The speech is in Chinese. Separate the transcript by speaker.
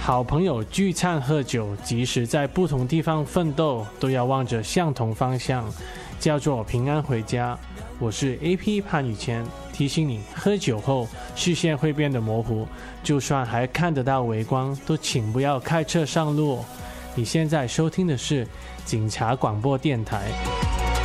Speaker 1: 好朋友聚餐喝酒，即使在不同地方奋斗，都要望着相同方向，叫做平安回家。我是 AP 潘宇谦，提醒你喝酒后视线会变得模糊，就算还看得到微光，都请不要开车上路。你现在收听的是警察广播电台。